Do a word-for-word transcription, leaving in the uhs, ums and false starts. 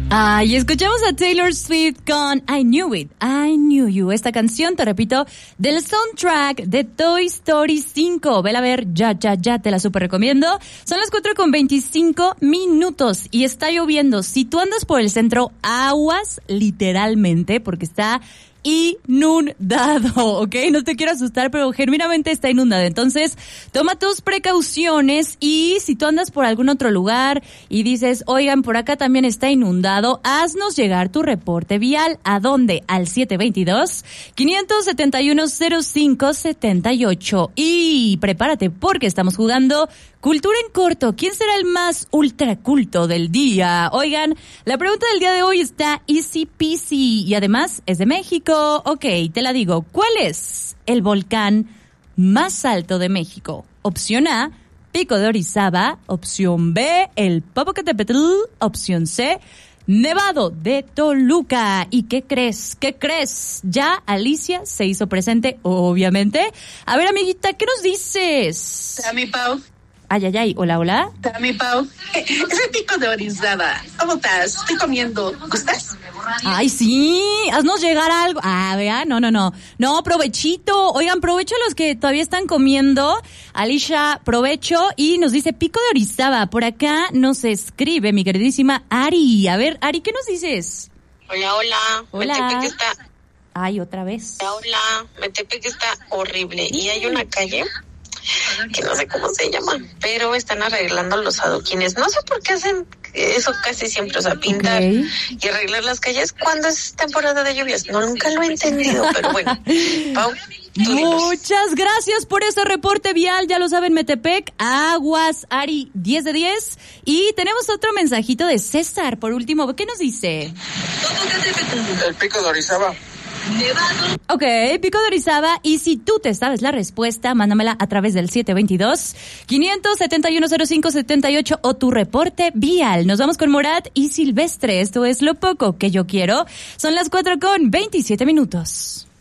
Ay, escuchamos a Taylor Swift con I Knew It, I Knew You. Esta canción, te repito, del soundtrack de Toy Story cinco. Vela a ver, ya, ya, ya, te la super recomiendo. Son las cuatro con veinticinco minutos y está lloviendo. Si tú andas por el centro, aguas literalmente, porque está inundado, ¿ok? No te quiero asustar, pero genuinamente está inundado. Entonces, toma tus precauciones y si tú andas por algún otro lugar y dices, oigan, por acá también está inundado, haznos llegar tu reporte vial. ¿A dónde? Al siete dos dos, cinco siete uno, cero cinco siete ocho. Y prepárate porque estamos jugando Cultura en Corto. ¿Quién será el más ultra culto del día? Oigan, la pregunta del día de hoy está easy peasy y además es de México. Ok, te la digo. ¿Cuál es el volcán más alto de México? Opción A, Pico de Orizaba. Opción B, el Popocatépetl. Opción C, Nevado de Toluca. ¿Y qué crees? ¿Qué crees? Ya Alicia se hizo presente, obviamente. A ver, amiguita, ¿qué nos dices? Tami Pau. Ay, ay, ay, hola, hola. Tami Pau, ese Pico de Orizaba, ¿cómo estás? Estoy comiendo, ¿gustas? Ay, sí, haznos llegar algo. Ah, vea, no, no, no. No, provechito. Oigan, provecho a los que todavía están comiendo. Alicia, provecho. Y nos dice Pico de Orizaba. Por acá nos escribe mi queridísima Ari. A ver, Ari, ¿qué nos dices? Hola, hola. Hola. Metepec está... Ay, otra vez. Hola, hola. Metepec está horrible. Y hay una calle que no sé cómo se llama, pero están arreglando los adoquines. No sé por qué hacen eso casi siempre, o sea, pintar okay. y arreglar las calles cuando es temporada de lluvias. No, nunca lo he entendido, pero bueno. Pau, muchas gracias por ese reporte vial, ya lo saben, Metepec, aguas, Ari, diez de diez. Y tenemos otro mensajito de César, por último, ¿qué nos dice? El Pico de Orizaba. Nevado. Ok, Pico de Orizaba. Y si tú te sabes la respuesta, mándamela a través del siete dos dos, cinco siete uno, cero cinco siete ocho o tu reporte vial. Nos vamos con Morat y Silvestre. Esto es Lo Poco que Yo Quiero. Son las cuatro con veintisiete minutos.